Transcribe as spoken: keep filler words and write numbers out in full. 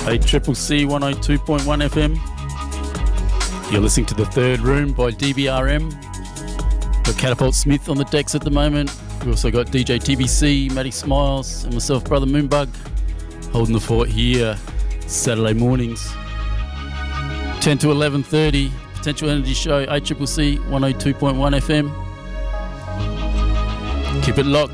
A Triple C one oh two point one F M. You're listening to The Third Room by D B R M. Got Catapult Smith on the decks at the moment. We've also got D J T B C, Matty Smiles, and myself, Brother Moonbug, holding the fort here Saturday mornings. ten to eleven thirty, Potential Energy Show, A Triple C one oh two point one F M. Keep it locked.